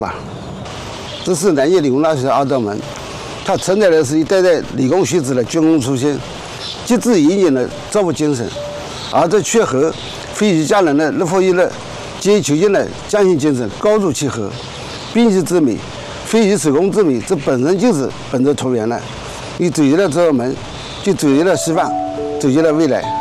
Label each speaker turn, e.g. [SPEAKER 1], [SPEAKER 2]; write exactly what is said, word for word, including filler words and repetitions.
[SPEAKER 1] 吧，这是南京理工大学的二道门，它承载的是一代代理工学子的军功初心，极致严谨的造物精神，而这却和飞机佳人的日复一日、精益求精的匠心精神高度契合。兵器之美，飞机手工之美，这本身就是本质投缘的。你走进了这道门，就走进了西方，走进了未来。